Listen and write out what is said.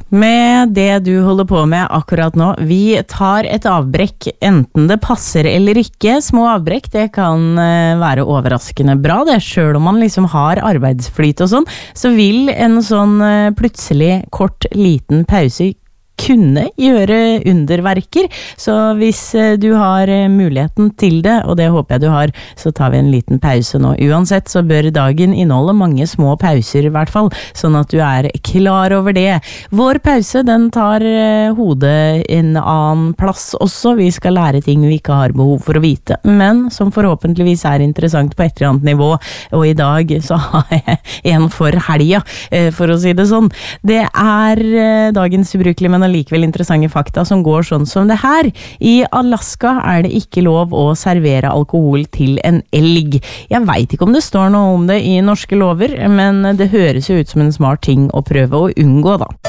Med det du holder på med akkurat nå, vi tar et avbrekk, enten det passer eller ikke. Små avbrekk, det kan være overraskende bra det, selv om man liksom har arbeidsflyt og sånn, så vil en sånn plutselig kort liten pause kunne gjøre underverker, så hvis du har muligheten til det, og det håper jeg du har, så tar vi en liten pause nå. Uansett så bør dagen inneholde mange små pauser i hvert fall, sånn at du er klar over det. Vår pause, den tar hodet en annen plass også. Vi skal lære ting vi ikke har behov for å vite, men som forhåpentligvis er interessant på et eller annet nivå, og i dag så har jeg en for helga, for å si det sånn. Det er dagens ubrukelige, men likevel interessante fakta som går sånn som det her. I Alaska er det ikke lov å servere alkohol til en elg. Jeg vet ikke om det står noe om det i norske lover, men det høres jo ut som en smart ting å prøve å unngå da.